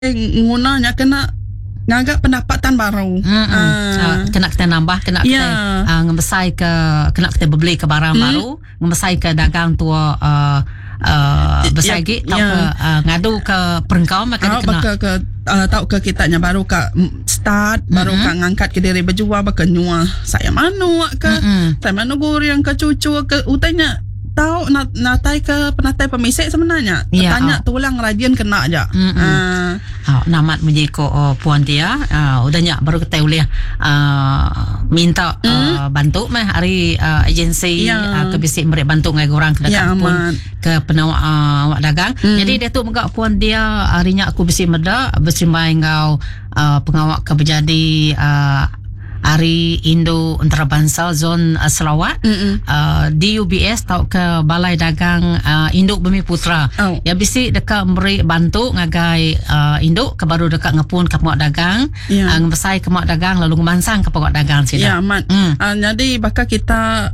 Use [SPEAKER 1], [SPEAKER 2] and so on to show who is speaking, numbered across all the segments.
[SPEAKER 1] gunanya kena ngagak pendapatan baru.
[SPEAKER 2] Kena kita nambah, kena kita ngebesai ke, kena kita beli ke barang baru, ngebesai ke dagang tua besar lagi, tahu ke ngadu ke perengkau maka kena
[SPEAKER 1] tahu ke kitanya baru ke start, baru ke ngangkat ke diri berjual baka nyua saya manu ke saya manu goreng ke cucu ke utanya tahu natai ke penatai pemisik sebenarnya tanya tulang rajin kena aja.
[SPEAKER 2] Namat menjeko puan dia udahnya baru kita boleh minta bantu mah hari agensi ke bisik mereka bantu ngai orang ke dekat pun ke penawak awak dagang. Jadi dia tu megak puan dia harinya aku bisik meda bersimai ngau pengawak ke berjadi Hari Indo Antarabangsa Zon Sarawak di UBS tau ke Balai Dagang Induk Bumi Putra. Ya bisik dekat memberi bantu ngagai induk ke baru dekat ngepun ke pengawak dagang, ngebesai ke pengawak dagang lalu ngemansang ke pengawak dagang sini.
[SPEAKER 1] Ya amat. Jadi bakal kita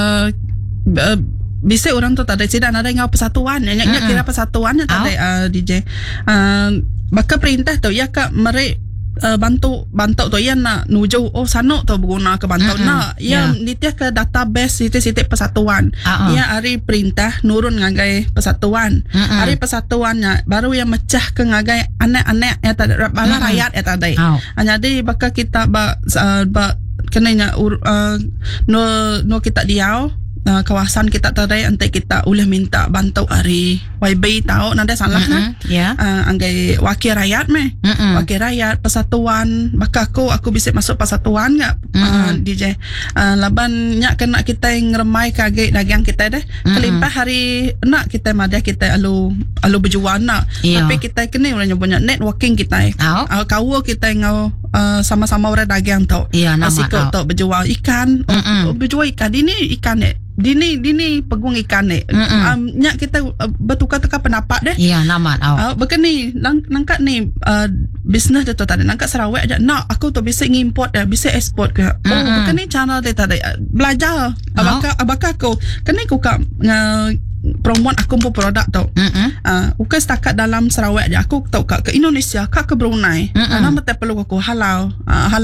[SPEAKER 1] bisa orang tu tadi tidak ada ngau persatuan, nyak kira persatuannya tadi DJ. Bakal perintah tu ya ke mereka bantu tu ya nak nuju sanuk tu berguna ke bantu nak ya nitia ke database sitik-sitik persatuan ya hari perintah nurun ngagai persatuan hari persatuannya baru yang mecah ke ngagai anak-anak ya tadi bala rakyat ya tadi jadi bakal kita kenanya no kita diau kawasan kita tadi nanti kita boleh minta bantu hari YB tahu nanti salah anggai wakil rakyat wakil rakyat persatuan bakal aku bisa masuk persatuan nggak DJ labannya kena kita ngeremai kaget dagang kita deh kelimpah hari nak kita madah kita alu berjuang nak tapi kita kena punya networking kita kau kita ngau sama-sama orang dagang tau asiko tau berjual ikan berjual ikan ini ikan dini pegung ikan nyak kita bertukar-tukar pendapat deh
[SPEAKER 2] namat
[SPEAKER 1] begini nangkat ni bisnes tu tadi nangkat Sarawak aja nak aku tu bisa ngimport bisa ekspor ke begini cara dia tadi belajar abakah aku kena aku kak promote aku pun produk tau bukan setakat dalam Sarawak aja aku tahu ke Indonesia ke Brunei nama tak perlu aku halal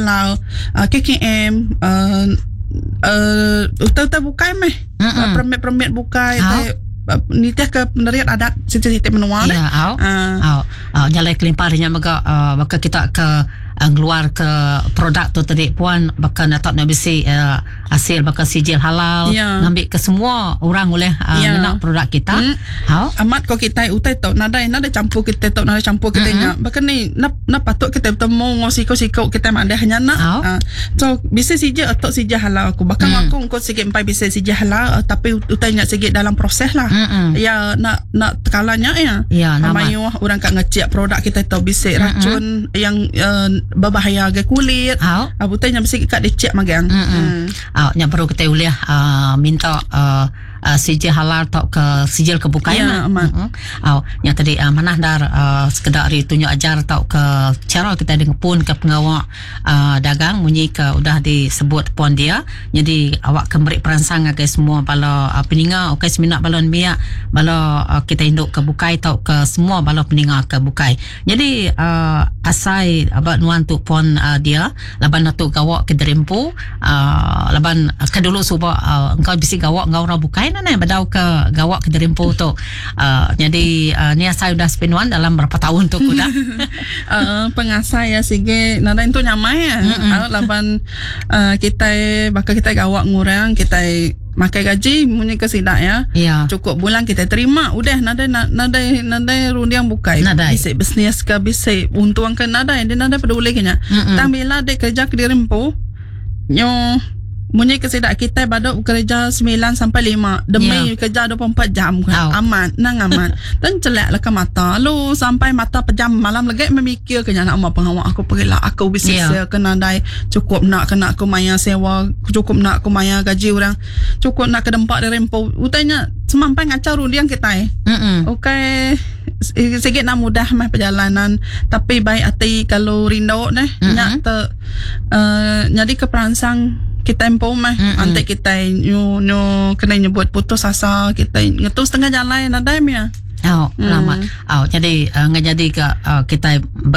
[SPEAKER 1] KKM uta bukai permit bukai ni teh ke penerian adat sitik-sitik menua
[SPEAKER 2] nyalai kelimparinya maka kita ke keluar ke produk tu tadi puan bakal nak bisi hasil bakal sijil halal ngambil ke semua orang boleh nak produk kita
[SPEAKER 1] amat kau kita utai tu nada campur kita tu nada campur kita nya bakal ni nak patut kita bertemu ngosiko kita ada hanya nak so bisa sijil atau sijil halal aku bakal aku sikit empai bisa sijil halal tapi utai nya sikit dalam proses lah ya nak tekalanya mayu orang kat ngecek produk kita tu bisa racun yang berbahaya ke kulit butanya mesti kat dicek magang
[SPEAKER 2] nya baru kita boleh minta sijil halal atau ke sijil kebukai yang tadi mana dar sekedar tunjuk ajar atau ke cara kita dengan pun ke pengawak dagang bunyi ke udah disebut puan dia jadi awak kembali peransang ke semua bala peninga okey seminat balon biak bala kita induk ke bukai atau ke semua bala peninga ke bukai jadi asai abad nuan tu pon dia laban tu gawak ke derimpu laban ke dulu suba engkau bisi gawak ngau ra bukai nana badau ke gawak ke derimpu tu jadi ni asai udah spinuan dalam berapa tahun tu kuda
[SPEAKER 1] pengasai ya sige nana itu nyamai laban kita bakal kita gawak ngurang kita makai gaji punya kesidak cukup bulan kita terima udah nada rundiang bukai bisa bisnes ke bisa untung ke nada peduli kena tambila dek kerja ke dirimpu nyo punya kesidak kita pada kerja 9 sampai 5 demi kerja 24 jam aman dan celak lah ke mata lu sampai mata pejam malam lagi memikir kena nak mau pengawak aku pergilah aku bisnes kena dai cukup nak kena aku maya sewa cukup nak aku maya gaji orang cukup nak ke dempak dari rempo utanya semampai ngacau rundiang kita okey sikit nak mudah mah perjalanan tapi baik hati kalau rindu nyak jadi keperansang kita empo mah antek kita nyu kena nyebut putus asa kita ngetus tengah jalan ada ya
[SPEAKER 2] lama. Jadi ngajadi ke kita